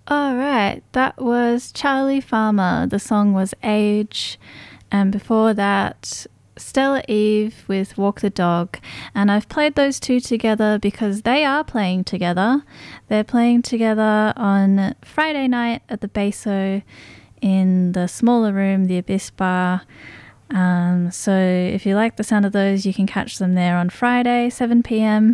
All right, that was Charlie Farmer. The song was Age, and before that, Stella Eve with Walk the Dog. And I've played those two together because they are playing together. They're playing together on Friday night at the Beso in the smaller room, the Abyss Bar. So if you like the sound of those, you can catch them there on Friday, 7 p.m.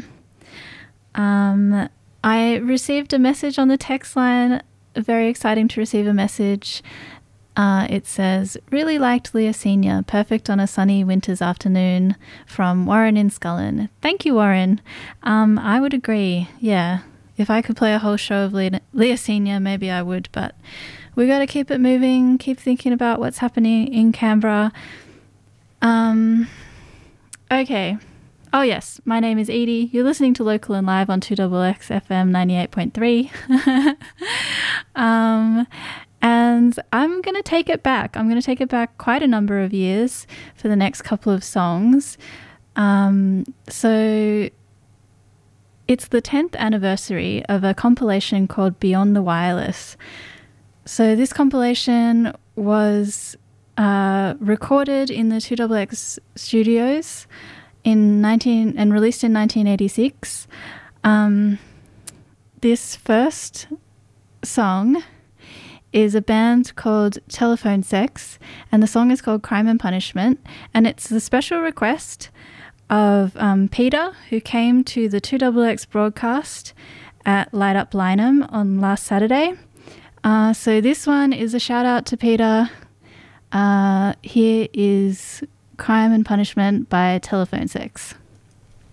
I received a message on the text line. Very exciting to receive a message. It says, really liked Leah Senior, perfect on a sunny winter's afternoon, from Warren in Scullin. Thank you, Warren. I would agree. Yeah, if I could play a whole show of Leah Senior, maybe I would, but we got to keep it moving, keep thinking about what's happening in Canberra. Okay. Oh yes, my name is Edie. You're listening to Local and Live on 2XX FM 98.3. And I'm going to take it back. I'm going to take it back quite a number of years for the next couple of songs. So it's the 10th anniversary of a compilation called Beyond the Wireless. So this compilation was recorded in the 2XX studios and released in 1986. This first song is a band called Telephone Sex, and the song is called Crime and Punishment, and it's the special request of Peter, who came to the 2XX broadcast at Light Up Lynham on last Saturday. So this one is a shout out to Peter. Here is Crime and Punishment by Telephone Sex.